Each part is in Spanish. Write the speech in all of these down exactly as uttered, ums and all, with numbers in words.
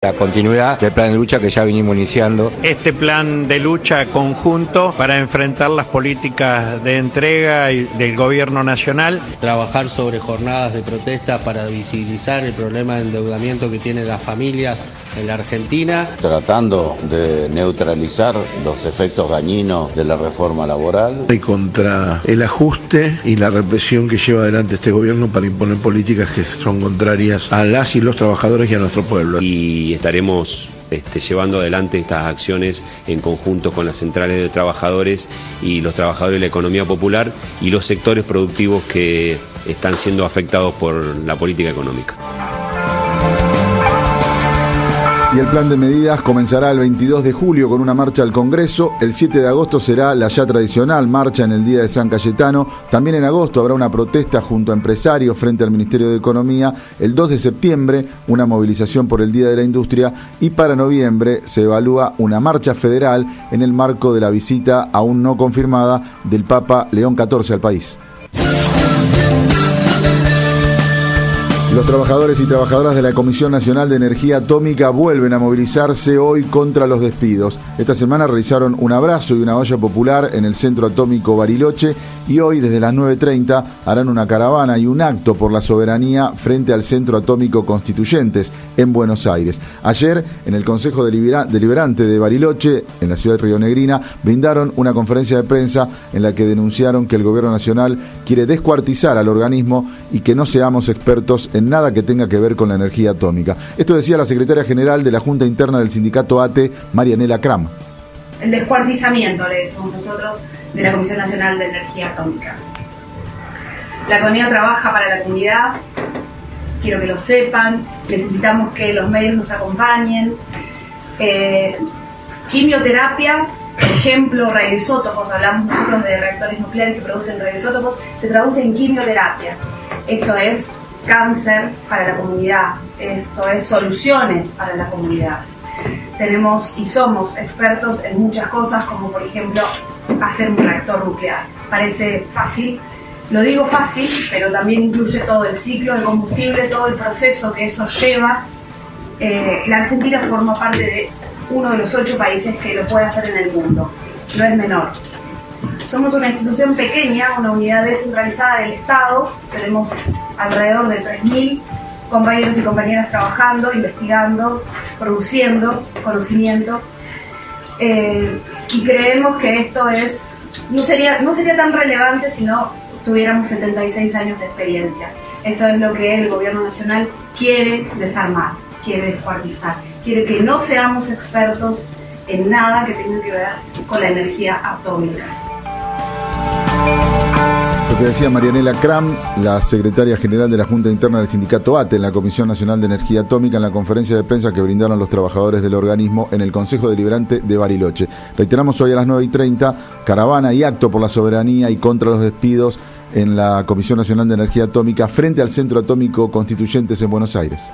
la continuidad del plan de lucha que ya vinimos iniciando. Este plan de lucha conjunto para enfrentar las políticas de entrega del gobierno nacional. Trabajar sobre jornadas de protesta para visibilizar el problema de endeudamiento que tienen las familias en la Argentina. Tratando de neutralizar los efectos dañinos de la reforma laboral. Y contra el ajuste y la represión que lleva adelante este gobierno para imponer políticas que son contrarias a las y los trabajadores y a nuestro pueblo. Y estaremos Este, llevando adelante estas acciones en conjunto con las centrales de trabajadores y los trabajadores de la economía popular y los sectores productivos que están siendo afectados por la política económica. Y el plan de medidas comenzará el veintidós de julio con una marcha al Congreso. El siete de agosto será la ya tradicional marcha en el Día de San Cayetano. También en agosto habrá una protesta junto a empresarios frente al Ministerio de Economía. El dos de septiembre una movilización por el Día de la Industria. Y para noviembre se evalúa una marcha federal en el marco de la visita aún no confirmada del Papa León catorce al país. Los trabajadores y trabajadoras de la Comisión Nacional de Energía Atómica vuelven a movilizarse hoy contra los despidos. Esta semana realizaron un abrazo y una olla popular en el Centro Atómico Bariloche y hoy desde las nueve treinta harán una caravana y un acto por la soberanía frente al Centro Atómico Constituyentes en Buenos Aires. Ayer, en el Consejo Delibera- Deliberante de Bariloche, en la ciudad de Rionegrina, brindaron una conferencia de prensa en la que denunciaron que el Gobierno Nacional quiere descuartizar al organismo y que no seamos expertos en nada que tenga que ver con la energía atómica. Esto decía la secretaria general de la Junta Interna del Sindicato A T E, Marianela Cram. El descuartizamiento, le decimos nosotros, de la Comisión Nacional de Energía Atómica. La comunidad trabaja para la comunidad, quiero que lo sepan, necesitamos que los medios nos acompañen. Eh, quimioterapia, por ejemplo, radioisótopos, hablamos nosotros de reactores nucleares que producen radioisótopos, se traduce en quimioterapia. Esto es cáncer para la comunidad, esto es soluciones para la comunidad. Tenemos y somos expertos en muchas cosas, como por ejemplo hacer un reactor nuclear. Parece fácil, lo digo fácil, pero también incluye todo el ciclo de combustible, todo el proceso que eso lleva. Eh, la Argentina forma parte de uno de los ocho países que lo puede hacer en el mundo, no es menor. Somos una institución pequeña, una unidad descentralizada del Estado, tenemos alrededor de tres mil compañeros y compañeras trabajando, investigando, produciendo conocimiento, eh, y creemos que esto es no sería, no sería tan relevante si no tuviéramos setenta y seis años de experiencia. Esto es lo que el Gobierno Nacional quiere desarmar, quiere descuartizar, quiere que no seamos expertos en nada que tenga que ver con la energía atómica. Lo que decía Marianela Cram, la secretaria general de la Junta Interna del Sindicato A T E en la Comisión Nacional de Energía Atómica, en la conferencia de prensa que brindaron los trabajadores del organismo en el Consejo Deliberante de Bariloche. Reiteramos, hoy a las nueve y treinta, caravana y acto por la soberanía y contra los despidos en la Comisión Nacional de Energía Atómica frente al Centro Atómico Constituyentes en Buenos Aires.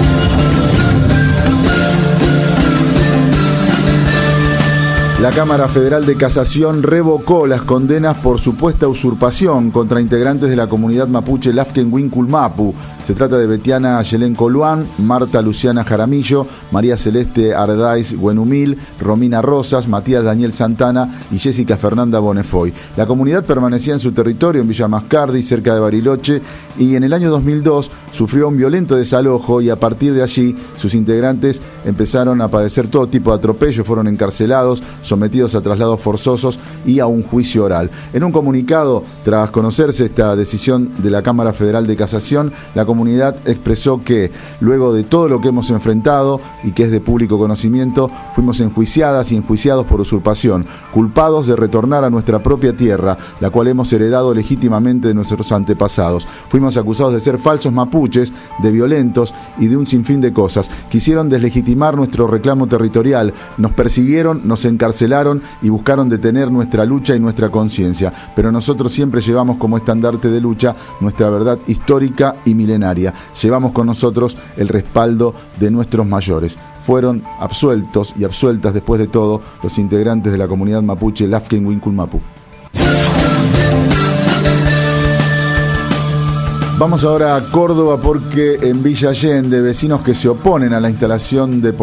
La Cámara Federal de Casación revocó las condenas por supuesta usurpación contra integrantes de la comunidad mapuche Lafken Winculmapu. Se trata de Betiana Yelén Coluán, Marta Luciana Jaramillo, María Celeste Ardaiz Buenumil, Romina Rosas, Matías Daniel Santana y Jessica Fernanda Bonefoy. La comunidad permanecía en su territorio en Villa Mascardi, cerca de Bariloche, y en el año dos mil dos sufrió un violento desalojo y a partir de allí sus integrantes empezaron a padecer todo tipo de atropellos, fueron encarcelados, sometidos a traslados forzosos y a un juicio oral. En un comunicado, tras conocerse esta decisión de la Cámara Federal de Casación, la comunidad expresó que, luego de todo lo que hemos enfrentado y que es de público conocimiento, fuimos enjuiciadas y enjuiciados por usurpación, culpados de retornar a nuestra propia tierra, la cual hemos heredado legítimamente de nuestros antepasados. Fuimos acusados de ser falsos mapuches, de violentos y de un sinfín de cosas. Quisieron deslegitimar nuestro reclamo territorial, nos persiguieron, nos encarcelaron y buscaron detener nuestra lucha y nuestra conciencia. Pero nosotros siempre llevamos como estandarte de lucha nuestra verdad histórica y milenaria. Llevamos con nosotros el respaldo de nuestros mayores. Fueron absueltos y absueltas después de todo los integrantes de la comunidad mapuche Lafken Winculmapu. Vamos ahora a Córdoba porque en Villa Allende, vecinos que se oponen a la instalación de